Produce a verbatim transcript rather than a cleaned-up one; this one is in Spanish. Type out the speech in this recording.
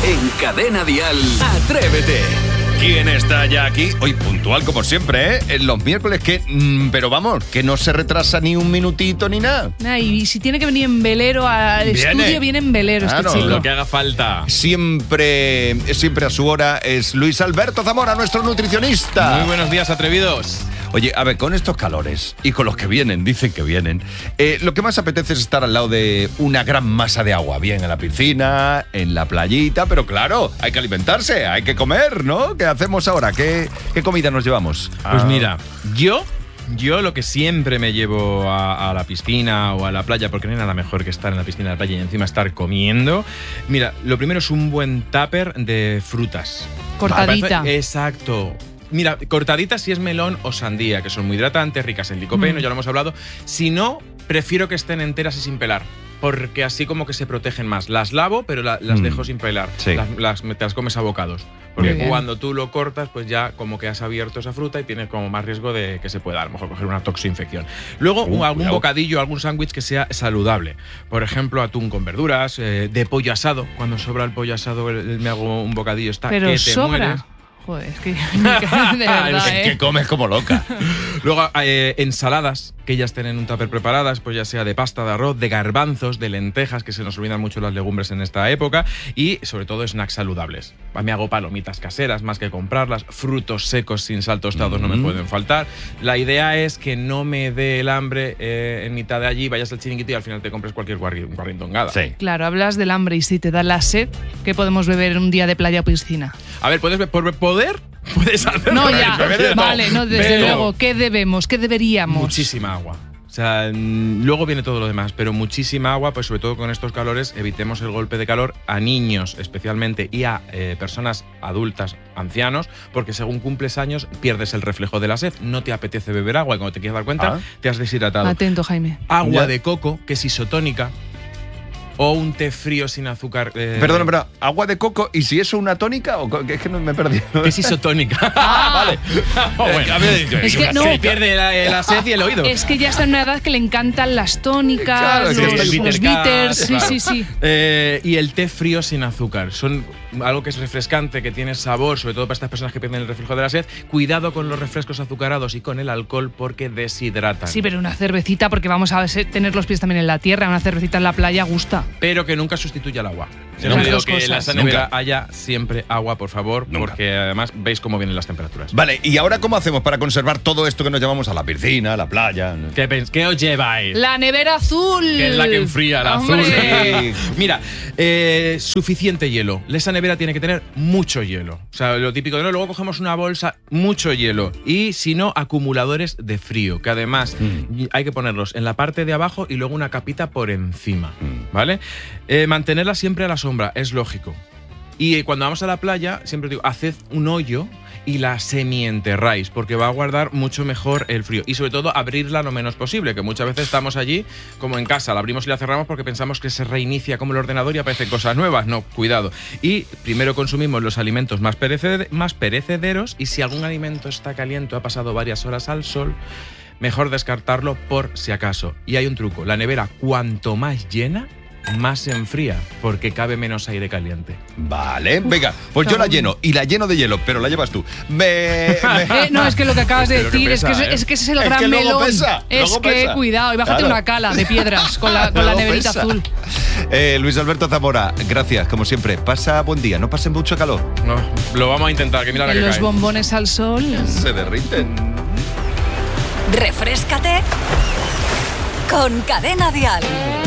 En Cadena Dial, Atrévete. ¿Quién está ya aquí? Hoy puntual como siempre, ¿eh? En los miércoles que... Mmm, pero vamos, que no se retrasa ni un minutito ni nada. Nah, y si tiene que venir en velero al Viene. estudio, viene en velero Claro, este chico. Lo que haga falta. Siempre, siempre a su hora es Luis Alberto Zamora, nuestro nutricionista. Muy buenos días, atrevidos. Oye, a ver, con estos calores y con los que vienen, dicen que vienen, eh, lo que más apetece es estar al lado de una gran masa de agua, bien en la piscina, en la playita, pero claro, hay que alimentarse, hay que comer, ¿no? ¿Qué hacemos ahora? ¿Qué, qué comida nos llevamos? Pues Ah, mira, yo... Yo lo que siempre me llevo a, a la piscina o a la playa, porque no hay nada mejor que estar en la piscina, en la playa y encima estar comiendo. Mira, lo primero es un buen tupper de frutas. Cortadita. Parece- Exacto. Mira, cortaditas si es melón o sandía, que son muy hidratantes, ricas en licopeno, Mm. ya lo hemos hablado. Si no, prefiero que estén enteras y sin pelar, porque así como que se protegen más. Las lavo, pero la- las Mm. dejo sin pelar. Sí. Las, las- te las comes a bocados. Muy Porque bien. cuando tú lo cortas, pues ya como que has abierto esa fruta y tienes como más riesgo de que se pueda a lo mejor coger una toxoinfección. Luego, Uh, un- algún cuidado. bocadillo, algún sándwich que sea saludable. Por ejemplo, atún con verduras, eh, de pollo asado. Cuando sobra el pollo asado, el- el- me hago un bocadillo, está Pero que te sobra. mueres. Joder, es que de verdad, es que ¿eh? comes como loca. Luego, eh, ensaladas, que ya estén en un tupper preparadas, pues ya sea de pasta, de arroz, de garbanzos, de lentejas, que se nos olvidan mucho las legumbres en esta época, y sobre todo snacks saludables. Me hago palomitas caseras más que comprarlas, frutos secos sin sal tostados no me Mm. pueden faltar. La idea es que no me dé el hambre eh, en mitad de allí, vayas al chiringuito y al final te compres cualquier guarri- guarrindongada. Sí. Claro, hablas del hambre y si te da la sed, ¿qué podemos beber en un día de playa o piscina? A ver, ¿puedes be- por poder? Puedes hacerlo. No, Beber ya, de todo. vale, no, desde Pero- luego. ¿Qué debemos? ¿Qué deberíamos? Muchísima agua. O sea, mm, luego viene todo lo demás, pero muchísima agua, pues sobre todo con estos calores, evitemos el golpe de calor a niños especialmente y a eh, personas adultas, ancianos, porque según cumples años pierdes el reflejo de la sed, no te apetece beber agua y cuando te quieres dar cuenta Ah. te has deshidratado. Atento, Jaime. Agua Ya. de coco, que es isotónica, o un té frío sin azúcar. eh, Perdón, pero agua de coco, ¿y si eso una tónica? ¿O co- que es que no me he perdido? Que es isotónica. Ah, vale. Bueno. había dicho, Es que una no. Se tónica. pierde la, la sed y el oído. Es que ya está en una edad que le encantan las tónicas, Claro, es que los, está el los bitter bitters, cat, sí, claro. sí, sí. Eh, y el té frío sin azúcar. Son algo que es refrescante, que tiene sabor, sobre todo para estas personas que pierden el reflejo de la sed. Cuidado con los refrescos azucarados y con el alcohol porque deshidratan. Sí, pero una cervecita, porque vamos a se- tener los pies también en la tierra, una cervecita en la playa gusta. Pero que nunca sustituya el agua. Sí, Yo las pido dos que en la cosas. nevera Nunca. haya siempre agua, por favor, Nunca. porque además veis cómo vienen las temperaturas. Vale, ¿y ahora cómo hacemos para conservar todo esto que nos llevamos a la piscina, a la playa? ¿Qué, pens- qué os lleváis? La nevera azul. Que es la que enfría, la azul. Hombre. Mira, eh, suficiente hielo. Esa nevera tiene que tener mucho hielo. O sea, lo típico de no, luego cogemos una bolsa, mucho hielo. Y si no, acumuladores de frío, que además Mm. hay que ponerlos en la parte de abajo y luego una capita por encima. Mm. ¿Vale? Eh, mantenerla siempre a la sombra, es lógico. Y cuando vamos a la playa, siempre os digo, haced un hoyo y la semienterráis, porque va a guardar mucho mejor el frío. Y sobre todo, abrirla lo menos posible, que muchas veces estamos allí, como en casa, la abrimos y la cerramos porque pensamos que se reinicia como el ordenador y aparecen cosas nuevas. No, cuidado. Y primero consumimos los alimentos más, pereced- más perecederos, y si algún alimento está caliente o ha pasado varias horas al sol, mejor descartarlo por si acaso. Y hay un truco, la nevera cuanto más llena, más se enfría, porque cabe menos aire caliente. Vale, venga, pues yo la lleno y la lleno de hielo, pero la llevas tú. Me, me- Eh, no, es que lo que acabas de Pero que decir es, que pesa, es, ¿eh? es que ese es el Es gran que luego melón. pesa, es luego que pesa. cuidado, y bájate Claro. una cala de piedras con la, con la Luego neverita pesa. azul. Eh, Luis Alberto Zamora, gracias, como siempre. Pasa buen día, no pase mucho calor. No, lo vamos a intentar, que mira la Y que los cae. bombones al sol. Se derriten. Refréscate con Cadena Dial.